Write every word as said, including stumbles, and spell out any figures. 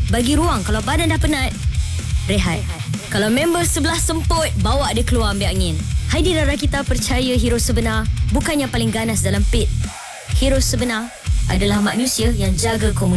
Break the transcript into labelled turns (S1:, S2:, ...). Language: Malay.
S1: bagi ruang. Kalau badan dah penat, rehat. Kalau member sebelah semput, bawa dia keluar ambil angin. Haidi dan Rakita percaya hero sebenar bukan yang paling ganas dalam pit. Hero sebenar adalah manusia yang jaga komunitas.